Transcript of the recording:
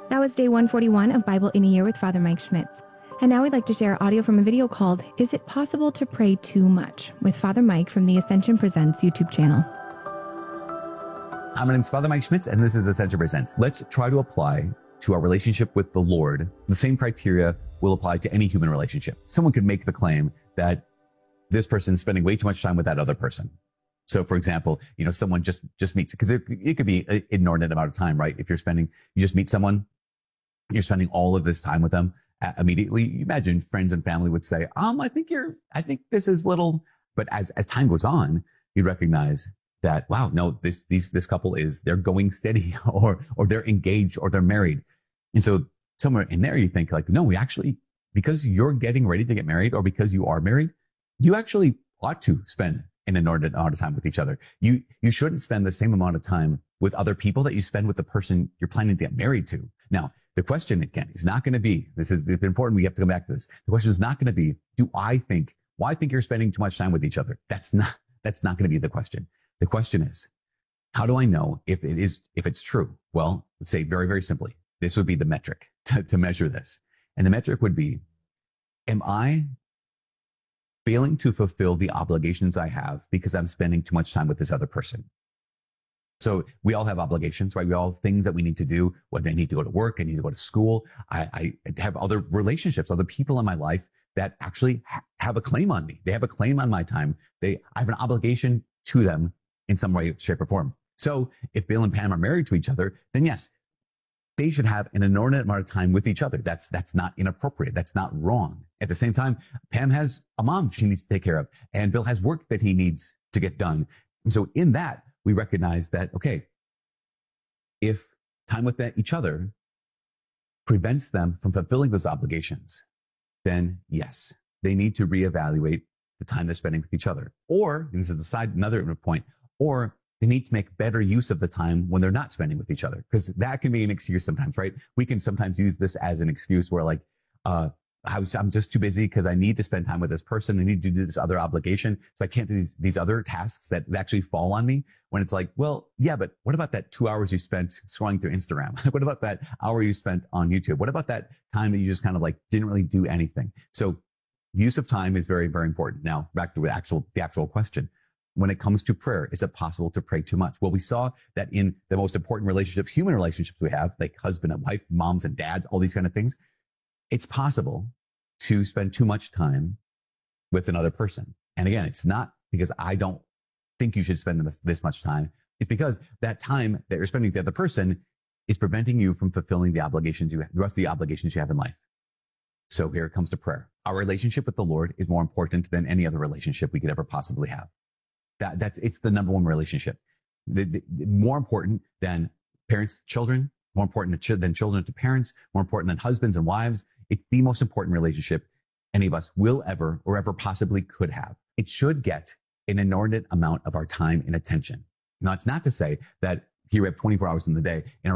That was day 141 of Bible in a Year with Father Mike Schmitz. And now we'd like to share audio from a video called Is It Possible to Pray Too Much? With Father Mike from the Ascension Presents YouTube channel. Hi, my name's Father Mike Schmitz, and this is Ascension Presents. Let's try to apply to our relationship with the Lord the same criteria will apply to any human relationship. Someone could make the claim that this person's spending way too much time with that other person. So, for example, someone just meets, because it could be an inordinate amount of time, right? If you just meet someone, you're spending all of this time with them immediately. You imagine friends and family would say, I think this is little, but as time goes on, you recognize that, wow, no, this couple they're going steady or they're engaged or they're married. And so somewhere in there, you think like, no, we actually, because you're getting ready to get married or because you are married, you actually ought to spend an inordinate amount of time with each other. You shouldn't spend the same amount of time with other people that you spend with the person you're planning to get married to. Now, the question again is not going to be, this is important, we have to come back to this. The question is not going to be, I think you're spending too much time with each other. That's not going to be the question. The question is, how do I know if it's true? Well, let's say very, very simply, this would be the metric to measure this. And the metric would be, am I failing to fulfill the obligations I have because I'm spending too much time with this other person? So we all have obligations, right? We all have things that we need to do, whether I need to go to work, I need to go to school. I have other relationships, other people in my life that actually have a claim on me. They have a claim on my time. I have an obligation to them in some way, shape, or form. So if Bill and Pam are married to each other, then yes, they should have an inordinate amount of time with each other. That's not inappropriate. That's not wrong. At the same time, Pam has a mom she needs to take care of, and Bill has work that he needs to get done. And so in that, we recognize that, okay, if time with each other prevents them from fulfilling those obligations, then yes, they need to reevaluate the time they're spending with each other. Or, and this is another point, or they need to make better use of the time when they're not spending with each other. Because that can be an excuse sometimes, right? We can sometimes use this as an excuse where like, I'm just too busy because I need to spend time with this person. I need to do this other obligation. So I can't do these other tasks that actually fall on me, when it's like, well, yeah, but what about that 2 hours you spent scrolling through Instagram? What about that hour you spent on YouTube? What about that time that you just kind of like didn't really do anything? So use of time is very, very important. Now back to the actual question. When it comes to prayer, is it possible to pray too much? Well, we saw that in the most important relationships, human relationships we have, like husband and wife, moms and dads, all these kind of things, it's possible to spend too much time with another person. And again, it's not because I don't think you should spend this much time. It's because that time that you're spending with the other person is preventing you from fulfilling the rest of the obligations you have in life. So here it comes to prayer. Our relationship with the Lord is more important than any other relationship we could ever possibly have. It's the number one relationship. More important than parents, children, more important than children to parents, more important than husbands and wives. It's the most important relationship any of us will ever or ever possibly could have. It should get an inordinate amount of our time and attention. Now, it's not to say that here we have 24 hours in the day and